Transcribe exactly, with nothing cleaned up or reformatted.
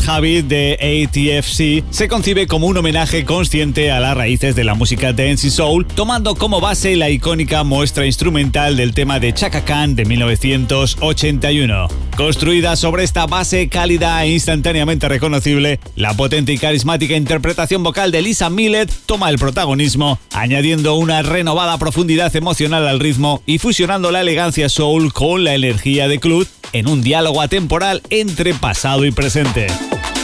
Habit de A T F C se concibe como un homenaje consciente a las raíces de la música dance y soul, tomando como base la icónica muestra instrumental del tema de Chaka Khan de mil novecientos ochenta y uno. Construida sobre esta base cálida e instantáneamente reconocible, la potente y carismática interpretación vocal de Lisa Millett toma el protagonismo, añadiendo una renovada profundidad emocional al ritmo y fusionando la elegancia soul con la energía de club en un diálogo atemporal entre pasado y presente.